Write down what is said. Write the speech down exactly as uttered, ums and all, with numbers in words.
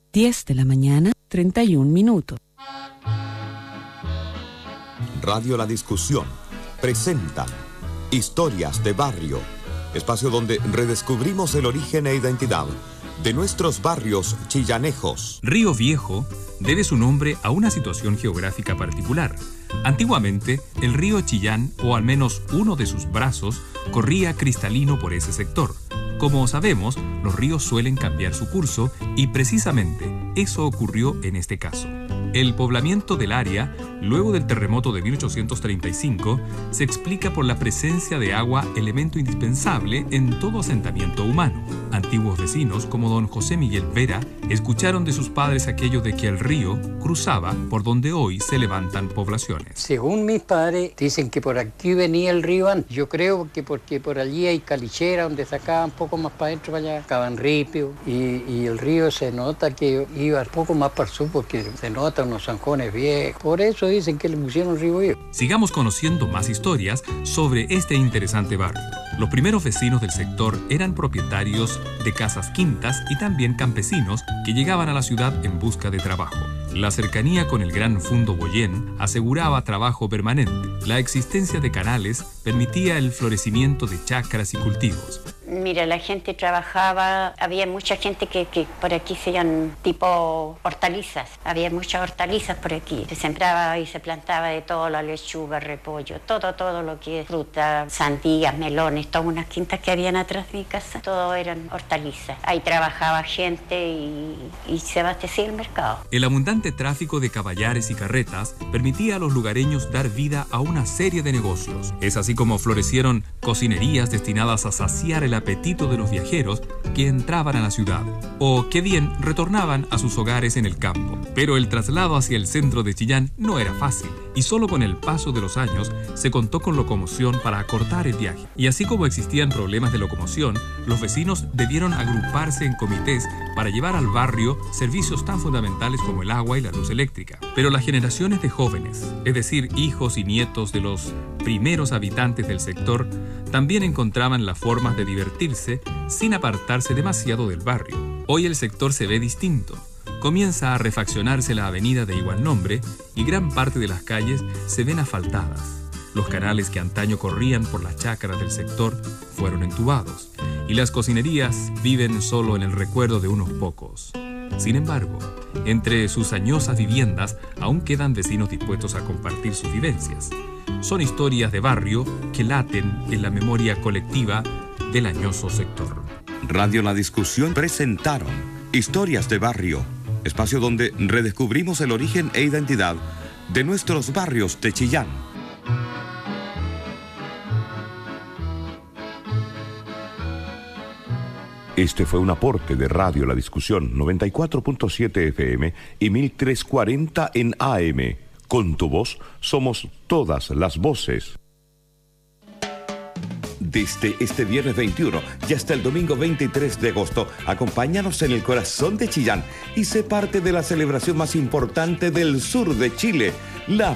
diez de la mañana, treinta y un minutos. Radio La Discusión presenta Historias de Barrio, espacio donde redescubrimos el origen e identidad de nuestros barrios chillanejos. Río Viejo debe su nombre a una situación geográfica particular. Antiguamente, el río Chillán, o al menos uno de sus brazos, corría cristalino por ese sector. Como sabemos, los ríos suelen cambiar su curso y precisamente eso ocurrió en este caso. El poblamiento del área, luego del terremoto de mil ochocientos treinta y cinco, se explica por la presencia de agua, elemento indispensable en todo asentamiento humano. Antiguos vecinos, como don José Miguel Vera, escucharon de sus padres aquello de que el río cruzaba por donde hoy se levantan poblaciones. Según mis padres, dicen que por aquí venía el río antes. Yo creo que porque por allí hay calichera donde sacaban un poco más para adentro, para allá, sacaban ripio, y, y el río se nota que iba un poco más para el sur porque se nota unos zanjones viejos. Por eso dicen que le pusieron Río Viejo. Sigamos conociendo más historias sobre este interesante barrio. Los primeros vecinos del sector eran propietarios de casas quintas y también campesinos que llegaban a la ciudad en busca de trabajo. La cercanía con el gran Fundo Boyén aseguraba trabajo permanente. La existencia de canales permitía el florecimiento de chacras y cultivos. Mira, la gente trabajaba, había mucha gente que, que por aquí se llaman tipo hortalizas, había muchas hortalizas por aquí. Se sembraba y se plantaba de todo, la lechuga, repollo, todo, todo lo que es fruta, sandías, melones, todas unas quintas que habían atrás de mi casa, todo eran hortalizas. Ahí trabajaba gente y, y se abastecía el mercado. El abundante tráfico de caballares y carretas permitía a los lugareños dar vida a una serie de negocios. Es así como florecieron cocinerías destinadas a saciar el apetito de los viajeros que entraban a la ciudad o que bien retornaban a sus hogares en el campo. Pero el traslado hacia el centro de Chillán no era fácil y solo con el paso de los años se contó con locomoción para acortar el viaje. Y así como existían problemas de locomoción, los vecinos debieron agruparse en comités para llevar al barrio servicios tan fundamentales como el agua y la luz eléctrica. Pero las generaciones de jóvenes, es decir, hijos y nietos de los primeros habitantes del sector, también encontraban las formas de divertirse sin apartarse demasiado del barrio. Hoy el sector se ve distinto. Comienza a refaccionarse la avenida de igual nombre y gran parte de las calles se ven asfaltadas. Los canales que antaño corrían por las chacras del sector fueron entubados y las cocinerías viven solo en el recuerdo de unos pocos. Sin embargo, entre sus añosas viviendas aún quedan vecinos dispuestos a compartir sus vivencias. Son historias de barrio que laten en la memoria colectiva del añoso sector. Radio La Discusión presentaron Historias de Barrio, espacio donde redescubrimos el origen e identidad de nuestros barrios de Chillán. Este fue un aporte de Radio La Discusión, noventa y cuatro punto siete F M y mil trescientos cuarenta en A M. Con tu voz somos todas las voces. Desde este viernes veintiuno y hasta el domingo veintitrés de agosto, acompáñanos en el corazón de Chillán y sé parte de la celebración más importante del sur de Chile, la